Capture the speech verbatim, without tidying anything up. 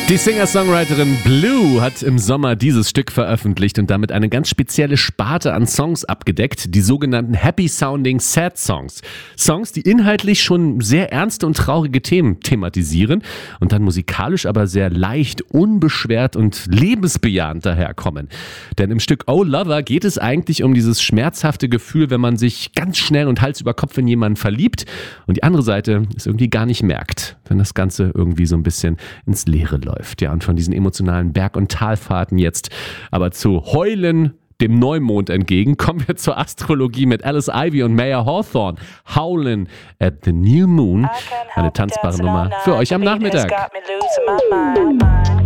Die Singer-Songwriterin Blue hat im Sommer dieses Stück veröffentlicht und damit eine ganz spezielle Sparte an Songs abgedeckt, die sogenannten Happy-Sounding Sad Songs. Songs, die inhaltlich schon sehr ernste und traurige Themen thematisieren und dann musikalisch aber sehr leicht, unbeschwert und lebensbejahend daherkommen. Denn im Stück Oh Lover geht es eigentlich um dieses schmerzhafte Gefühl, wenn man sich ganz schnell und Hals über Kopf in jemanden verliebt und die andere Seite es irgendwie gar nicht merkt, wenn das Ganze irgendwie so ein bisschen ins Leere läuft. Ja, und von diesen emotionalen Berg- und Talfahrten jetzt aber zu Heulen dem Neumond entgegen, kommen wir zur Astrologie mit Alice Ivy und Maya Hawthorne. Howlin' at the New Moon. Eine tanzbare Nummer für euch am Nachmittag.